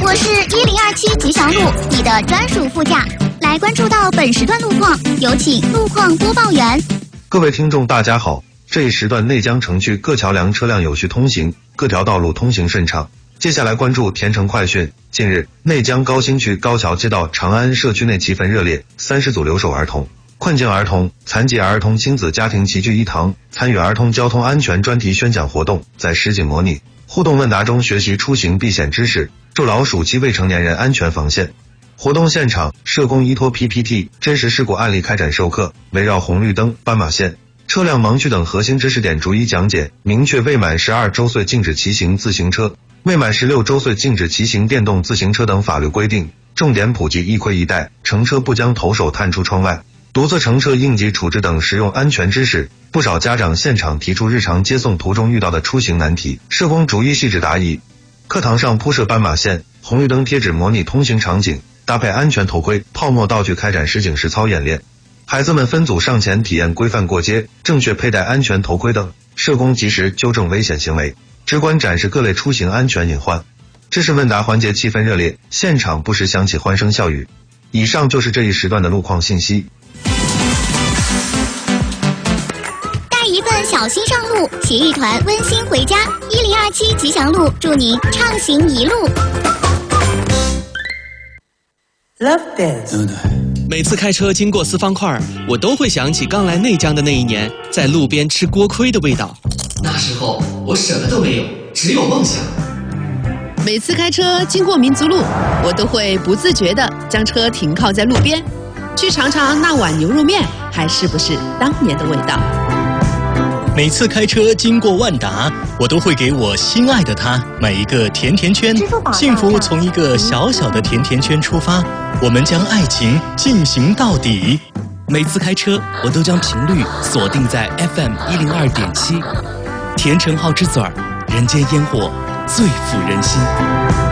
我是1027吉祥路，你的专属副驾。来关注到本时段路况，有请路况播报员。 各位听众大家好，这一时段内江城区各桥梁车辆有序通行，各条道路通行顺畅。接下来关注田城快讯。近日，内江高新区高桥街道长安社区内气氛热烈，30组留守儿童、困境儿童、残疾儿童亲子家庭齐聚一堂，参与儿童交通安全专题宣讲活动，在实景模拟、互动问答中学习出行避险知识，助老暑期未成年人安全防线。活动现场，社工依托 PPT 真实事故案例开展授课，围绕红绿灯、斑马线、车辆盲区等核心知识点逐一讲解，明确未满12周岁禁止骑行自行车、未满16周岁禁止骑行电动自行车等法律规定，重点普及一盔一带、乘车不将头手探出窗外、独自乘车应急处置等实用安全知识。不少家长现场提出日常接送途中遇到的出行难题，社工逐一细致答疑。课堂上铺设斑马线、红绿灯贴纸模拟通行场景，搭配安全头盔、泡沫道具开展实景实操演练。孩子们分组上前体验规范过街、正确佩戴安全头盔等，社工及时纠正危险行为，直观展示各类出行安全隐患。知识问答环节气氛热烈，现场不时响起欢声笑语。以上就是这一时段的路况信息。 带一份小心上路，携一团温馨回家。1027吉祥路，祝您畅行一路。 Love Dance。 每次开车经过四方块，我都会想起刚来内江的那一年，在路边吃锅盔的味道。 那时候我什么都没有，只有梦想。 每次开车经过民族路，我都会不自觉地将车停靠在路边，去尝尝那碗牛肉面还是不是当年的味道。 每次开车经过万达，我都会给我心爱的他买一个甜甜圈。幸福从一个小小的甜甜圈出发，我们将爱情进行到底。 每次开车，我都将频率锁定在 FM 102.7，甜橙好之嘴儿，人间烟火最抚人心。